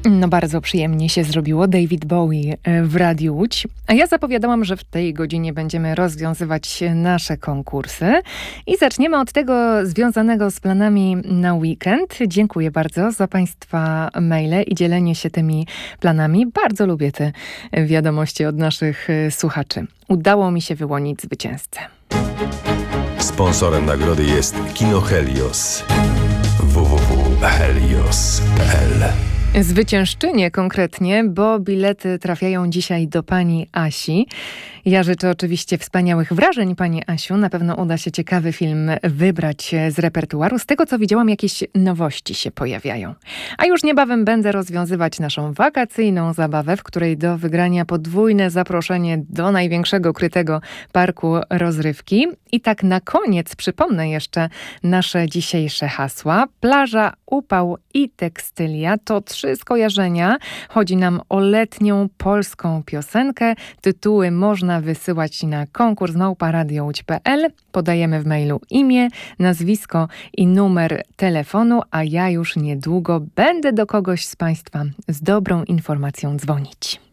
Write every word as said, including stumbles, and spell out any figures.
No bardzo przyjemnie się zrobiło. David Bowie w Radiu Łódź. A ja zapowiadałam, że w tej godzinie będziemy rozwiązywać nasze konkursy. I zaczniemy od tego związanego z planami na weekend. Dziękuję bardzo za Państwa maile i dzielenie się tymi planami. Bardzo lubię te wiadomości od naszych słuchaczy. Udało mi się wyłonić zwycięzcę. Sponsorem nagrody jest Kino Helios. w w w kropka helios kropka p l. Zwyciężczynie konkretnie, bo bilety trafiają dzisiaj do pani Asi. Ja życzę oczywiście wspaniałych wrażeń pani Asiu. Na pewno uda się ciekawy film wybrać z repertuaru. Z tego co widziałam, jakieś nowości się pojawiają. A już niebawem będę rozwiązywać naszą wakacyjną zabawę, w której do wygrania podwójne zaproszenie do największego krytego parku rozrywki. I tak na koniec przypomnę jeszcze nasze dzisiejsze hasła. Plaża, upał i tekstylia to trzy skojarzenia. Chodzi nam o letnią polską piosenkę. Tytuły można wysyłać na konkurs małpa radio łódź kropka p l. Podajemy w mailu imię, nazwisko i numer telefonu, a ja już niedługo będę do kogoś z Państwa z dobrą informacją dzwonić.